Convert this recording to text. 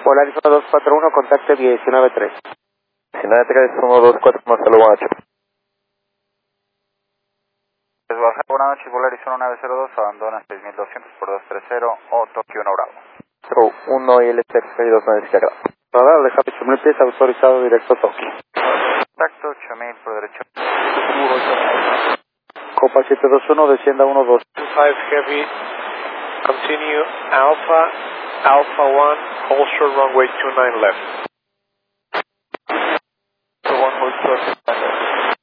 Polaris 1241, contacte 193. 193, 124, Marcelo, buenas noches. Baja, buenas noches, Polaris 1902, abandona 6200 por 230, o Tokio 1 Bravo. 1 y el X-Ray 29 izquierda. Radar de Happy 8000 pies, autorizado directo a Tokio. Contacto 8000 por derecho. Copa 721, descienda 12. 5 Heavy, continue Alpha, Alpha 1, hold short runway 29 left.